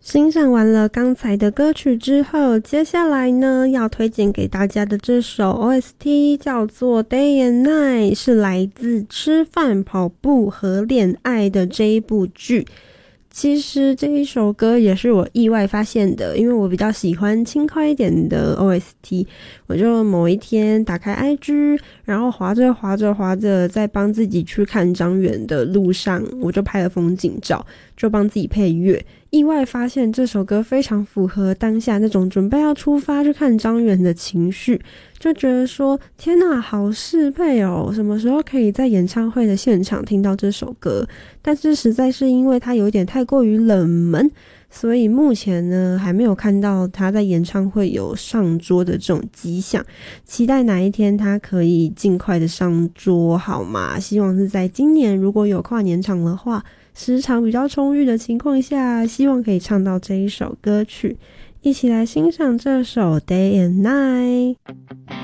欣赏完了刚才的歌曲之后，接下来呢要推荐给大家的这首 OST 叫做 Day and Night， 是来自吃饭、跑步和恋爱的这一部剧。其实这一首歌也是我意外发现的，因为我比较喜欢轻快一点的 OST， 我就某一天打开 IG， 然后滑着在帮自己去看张远的路上，我就拍了风景照，就帮自己配乐，意外发现这首歌非常符合当下那种准备要出发去看张远的情绪，就觉得说天哪，好适配哦，什么时候可以在演唱会的现场听到这首歌？但是实在是因为它有点太过于冷门，所以目前呢还没有看到他在演唱会有上桌的这种迹象，期待哪一天他可以尽快的上桌好吗？希望是在今年如果有跨年场的话，时长比较充裕的情况下，希望可以唱到这一首歌曲，一起来欣赏这首 Day and Night。